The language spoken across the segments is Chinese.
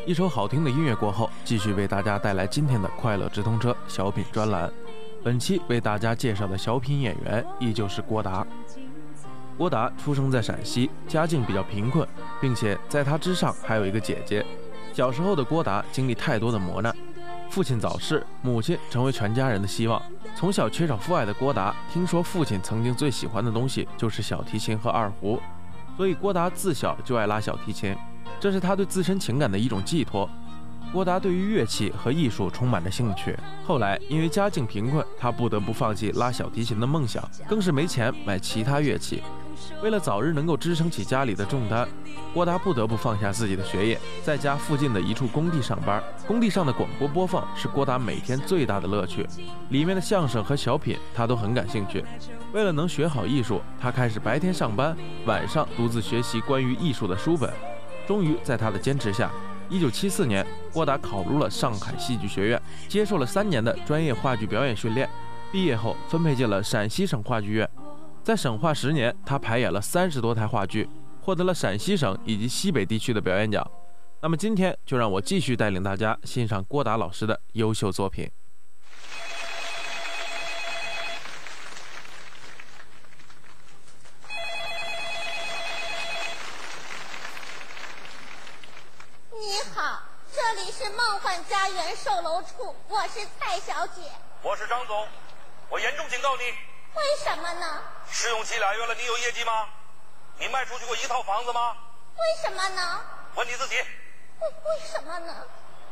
一首好听的音乐过后，继续为大家带来今天的快乐直通车小品专栏。本期为大家介绍的小品演员依旧是郭达。郭达出生在陕西，家境比较贫困，并且在他之上还有一个姐姐。小时候的郭达经历太多的磨难，父亲早逝，母亲成为全家人的希望。从小缺少父爱的郭达，听说父亲曾经最喜欢的东西就是小提琴和二胡，所以郭达自小就爱拉小提琴，这是他对自身情感的一种寄托。郭达对于乐器和艺术充满着兴趣，后来因为家境贫困，他不得不放弃拉小提琴的梦想，更是没钱买其他乐器。为了早日能够支撑起家里的重担，郭达不得不放下自己的学业，在家附近的一处工地上班。工地上的广播播放是郭达每天最大的乐趣，里面的相声和小品他都很感兴趣。为了能学好艺术，他开始白天上班，晚上独自学习关于艺术的书本。终于在他的坚持下，1974年，郭达考入了上海戏剧学院，接受了3年的专业话剧表演训练。毕业后分配进了陕西省话剧院，在省话10年，他排演了30多台话剧，获得了陕西省以及西北地区的表演奖。那么今天就让我继续带领大家欣赏郭达老师的优秀作品。 你好，这里是梦幻家园售楼处，我是蔡小姐。 我是张总，我严重警告你。 为什么呢？ 试用期2月了，你有业绩吗？你卖出去过1套房子吗？ 为什么呢？ 问你自己。 为什么呢？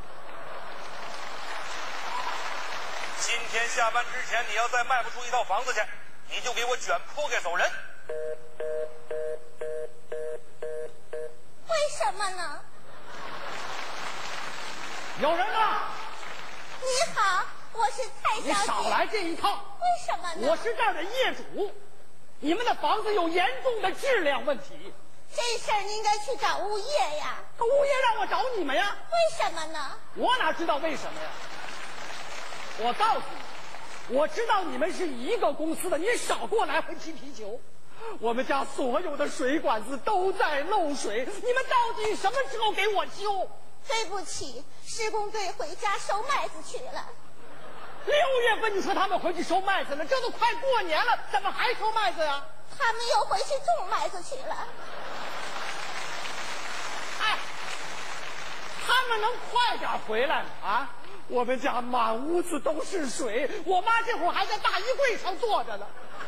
今天下班之前，你要再卖不出1套房子去，你就给我卷铺盖走人。 为什么呢？ 有人啊！ 你好，我是蔡小姐。 你少来这一套！ 为什么呢？ 我是这儿的业主，你们的房子有严重的质量问题。 这事儿你应该去找物业呀。 物业让我找你们呀？ 为什么呢？ 我哪知道为什么呀？我告诉你，我知道你们是一个公司的，你少给我来回踢皮球。我们家所有的水管子都在漏水，你们到底什么时候给我修？ 对不起，施工队回家收麦子去了。 6月份你说他们回去收麦子了，这都快过年了，怎么还收麦子呀？ 他们又回去种麦子去了。 哎，他们能快点回来吗？啊，我们家满屋子都是水，我妈这会儿还在大衣柜上坐着呢。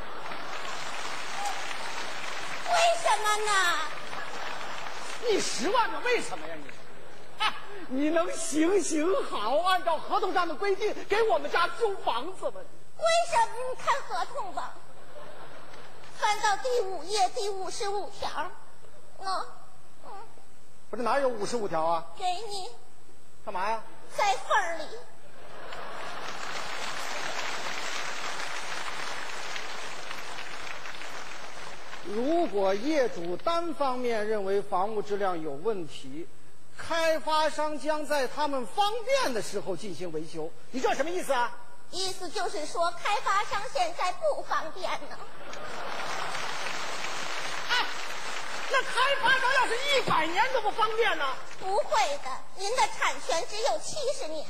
为什么呢？ 你10万个为什么呀你？哎，你能行好，按照合同上的规定给我们家修房子吗？ 为什么？你看合同吧，翻到第5页第55条。 不是哪有55条啊？ 给你。 干嘛呀？ 在缝里。 如果业主单方面认为房屋质量有问题，开发商将在他们方便的时候进行维修。你这什么意思啊？ 意思就是说，开发商现在不方便呢。 哎，那开发商要是100年都不方便呢？ 不会的，您的产权只有70年。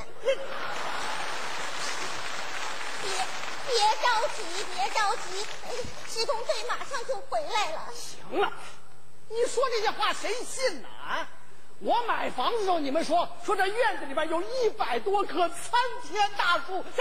别着急，别着急，施工队马上就回来了。 行了，你说这些话谁信呢？啊，我买房子的时候你们说这院子里边有100多棵参天大树。